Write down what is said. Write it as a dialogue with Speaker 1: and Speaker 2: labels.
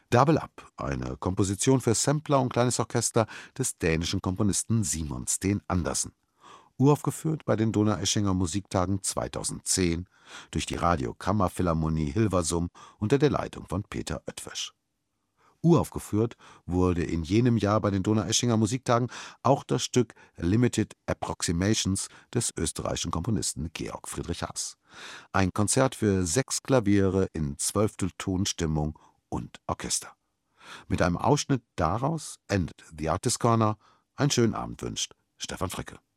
Speaker 1: Double Up, eine Komposition für Sampler und kleines Orchester des dänischen Komponisten Simon Sten Andersen. Uraufgeführt bei den Donaueschinger Musiktagen 2010 durch die Radiokammerphilharmonie Hilversum unter der Leitung von Peter Oetwisch. Uraufgeführt wurde in jenem Jahr bei den Donaueschinger Musiktagen auch das Stück Limited Approximations des österreichischen Komponisten Georg Friedrich Haas. Ein Konzert für 6 Klaviere in Zwölfteltonstimmung und Orchester. Mit einem Ausschnitt daraus endet The Artist Corner. Einen schönen Abend wünscht Stefan Fricke.